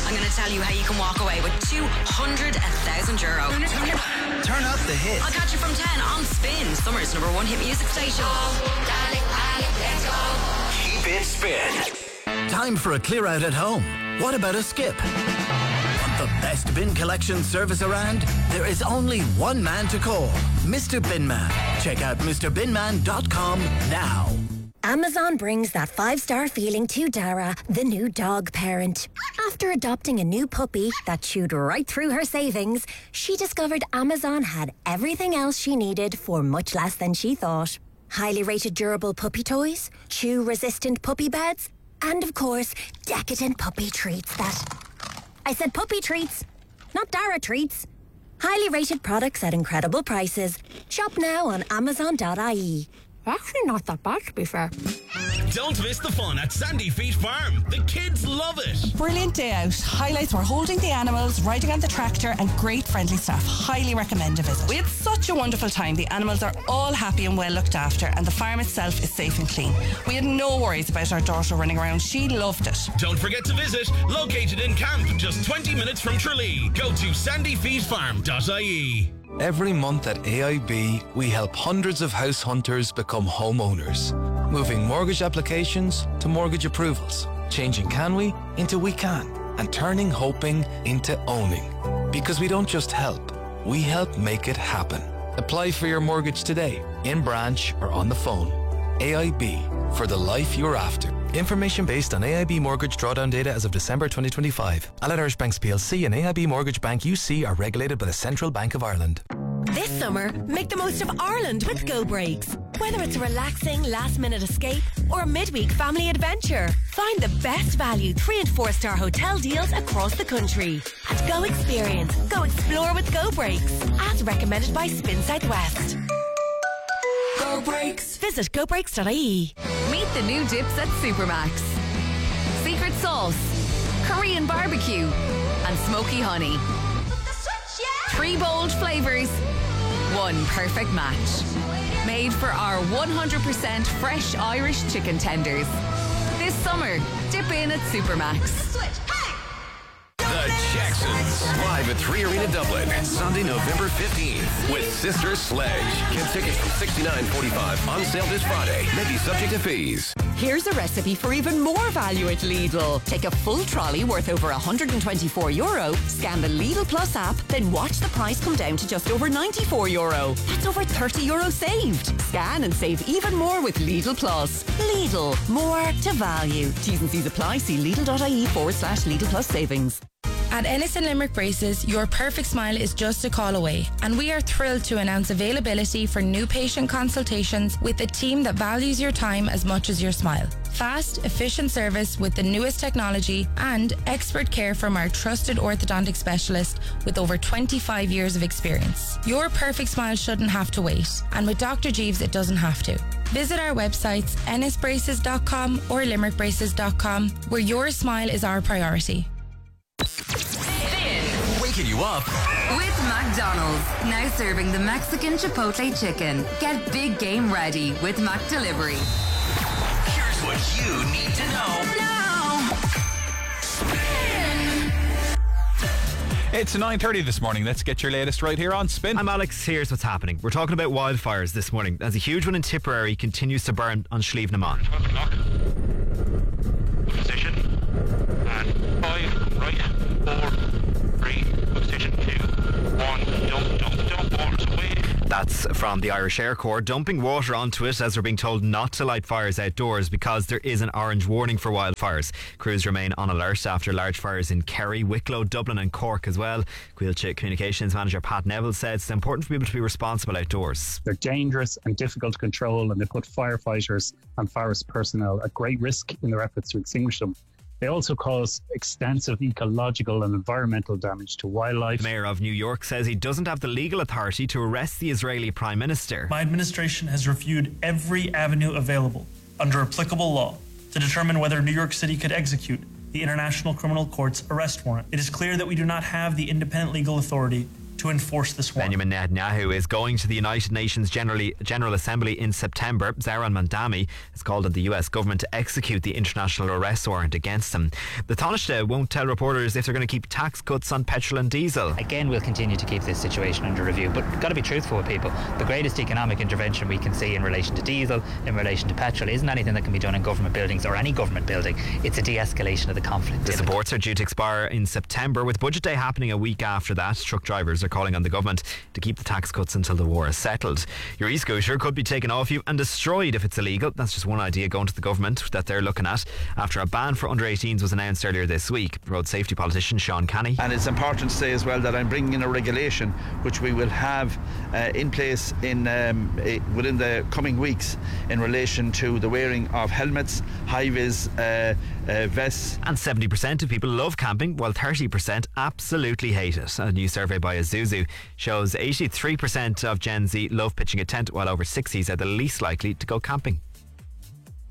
I'm going to tell you how you can walk away with €200,000. Turn up the hit. I'll catch you from 10 on Spin, Summer's #1 hit music station. Keep it spin. Time for a clear out at home. What about a skip? Want the best bin collection service around? There is only one man to call, Mr. Binman. Check out MrBinman.com now. Amazon brings that 5-star feeling to Dara, the new dog parent. After adopting a new puppy that chewed right through her savings, she discovered Amazon had everything else she needed for much less than she thought. Highly rated durable puppy toys, chew-resistant puppy beds, and of course, decadent puppy treats I said puppy treats, not Dara treats. Highly rated products at incredible prices. Shop now on Amazon.ie. Actually not that bad, to be fair. Don't miss the fun at Sandy Feet Farm. The kids love it. Brilliant day out. Highlights were holding the animals, riding on the tractor, and great friendly staff. Highly recommend a visit. We had such a wonderful time. The animals are all happy and well looked after, and the farm itself is safe and clean. We had no worries about our daughter running around. She loved it. Don't forget to visit. Located in Camp, just 20 minutes from Tralee. Go to sandyfeetfarm.ie. Every month at AIB, we help hundreds of house hunters become homeowners, moving mortgage applications to mortgage approvals, changing can we into we can, and turning hoping into owning. Because we don't just help, we help make it happen. Apply for your mortgage today, in branch or on the phone. AIB, for the life you're after. Information based on AIB mortgage drawdown data as of December 2025. Allied Irish Banks PLC and AIB Mortgage Bank UC are regulated by the Central Bank of Ireland. This summer, make the most of Ireland with Go Breaks. Whether it's a relaxing last-minute escape or a midweek family adventure, find the best value 3- and 4-star hotel deals across the country. At Go Experience, go explore with Go Breaks, as recommended by Spin Southwest. Go Breaks. Visit gobreaks.ie. Meet the new dips at Supermax. Secret sauce, Korean barbecue, and smoky honey. 3 bold flavours, 1 perfect match. Made for our 100% fresh Irish chicken tenders. This summer, dip in at Supermax. The Jacksons, live at 3 Arena Dublin, Sunday, November 15th, with Sister Sledge. Get tickets from $69.45, on sale this Friday. May be subject to fees. Here's a recipe for even more value at Lidl. Take a full trolley worth over €124, scan the Lidl Plus app, then watch the price come down to just over €94. That's over €30 saved. Scan and save even more with Lidl Plus. Lidl, more to value. T's and C's apply. See Lidl.ie/Lidl Plus savings. At Ennis and Limerick Braces, your perfect smile is just a call away, and we are thrilled to announce availability for new patient consultations with a team that values your time as much as your smile. Fast, efficient service with the newest technology and expert care from our trusted orthodontic specialist with over 25 years of experience. Your perfect smile shouldn't have to wait, and with Dr. Jeeves it doesn't have to. Visit our websites ennisbraces.com or limerickbraces.com, where your smile is our priority. Waking you up With McDonald's, now serving the Mexican Chipotle chicken. Get big game ready with Mac Delivery. Here's what you need to know now. It's 9:30 this morning. Let's get your latest right here on Spin. I'm Alex. Here's what's happening. We're talking about wildfires this morning as a huge one in Tipperary continues to burn on Slieve na Mon. 12 o'clock. Position. And 5, right, 4, 3, position 2, 1, dump, water's away. That's from the Irish Air Corps dumping water onto it as we're being told not to light fires outdoors because there is an orange warning for wildfires. Crews remain on alert after large fires in Kerry, Wicklow, Dublin and Cork as well. Gaeltacht Communications Manager Pat Neville said it's important for people to be responsible outdoors. They're dangerous and difficult to control, and they put firefighters and forest personnel at great risk in their efforts to extinguish them. They also cause extensive ecological and environmental damage to wildlife. The Mayor of New York says he doesn't have the legal authority to arrest the Israeli Prime Minister. My administration has reviewed every avenue available under applicable law to determine whether New York City could execute the International Criminal Court's arrest warrant. It is clear that we do not have the independent legal authority to enforce this war. Benjamin Netanyahu is going to the United Nations General Assembly in September. Zoran Mandami has called on the US government to execute the international arrest warrant against him. The Taoiseach won't tell reporters if they're going to keep tax cuts on petrol and diesel. Again, we'll continue to keep this situation under review, but we've got to be truthful with people. The greatest economic intervention we can see in relation to diesel, in relation to petrol, isn't anything that can be done in government buildings or any government building. It's a de-escalation of the conflict. The supports are due to expire in September, with Budget Day happening a week after that. Truck drivers are calling on the government to keep the tax cuts until the war is settled. Your e-scooter could be taken off you and destroyed if it's illegal. That's just one idea going to the government that they're looking at after a ban for under-18s was announced earlier this week. Road safety politician Sean Canny. And it's important to say as well that I'm bringing in a regulation which we will have in place in within the coming weeks in relation to the wearing of helmets, high-vis vests. And 70% of people love camping, while 30% absolutely hate it. A new survey by Isuzu shows 83% of Gen Z love pitching a tent, while over 60s are the least likely to go camping.